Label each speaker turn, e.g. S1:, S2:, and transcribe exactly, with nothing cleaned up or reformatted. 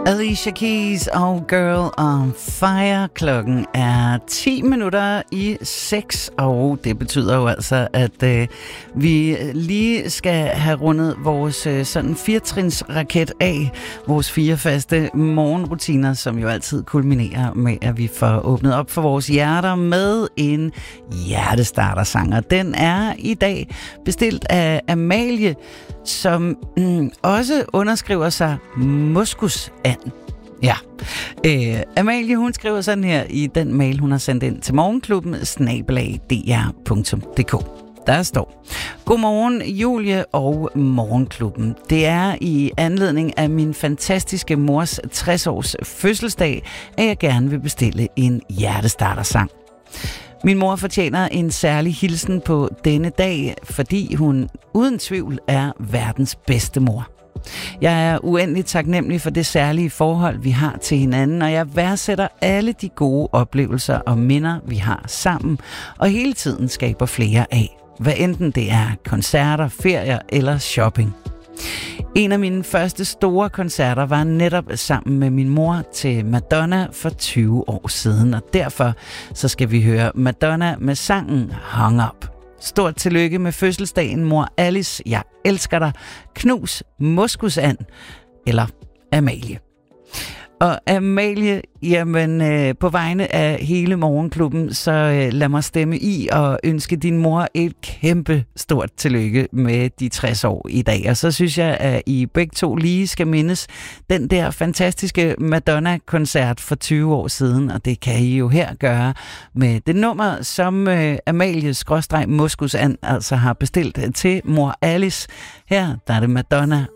S1: Alicia Keys og Girl on Fire. Klokken er ti minutter i seks, og det betyder jo altså, at øh, vi lige skal have rundet vores øh, sådan firetrinsraket af, vores fire faste morgenrutiner, som jo altid kulminerer med, at vi får åbnet op for vores hjerter med en hjertestartersang. Og den er i dag bestilt af Amalie, som mm, også underskriver sig Moskusand. Ja. Øh, Amalie, hun skriver sådan her i den mail, hun har sendt ind til morgenklubben snabel-a d r punktum d k. Der står: Godmorgen Julie og morgenklubben. Det er i anledning af min fantastiske mors tres års fødselsdag, at jeg gerne vil bestille en hjertestartersang. Min mor fortjener en særlig hilsen på denne dag, fordi hun uden tvivl er verdens bedste mor. Jeg er uendeligt taknemmelig for det særlige forhold, vi har til hinanden, og jeg værdsætter alle de gode oplevelser og minder, vi har sammen, og hele tiden skaber flere af, hvad enten det er koncerter, ferier eller shopping. En af mine første store koncerter var netop sammen med min mor til Madonna for tyve år siden, og derfor så skal vi høre Madonna med sangen Hung Up. Stort tillykke med fødselsdagen, mor Alice. Jeg elsker dig. Knus Moskusand. Eller Amalie. Og Amalie, jamen øh, på vegne af hele morgenklubben, så øh, lad mig stemme i og ønske din mor et kæmpe stort tillykke med de tres år i dag. Og så synes jeg, at I begge to lige skal mindes den der fantastiske Madonna-koncert for tyve år siden, og det kan I jo her gøre med det nummer, som øh, Amalie-Moskusand altså har bestilt til mor Alice. Her der er det Madonna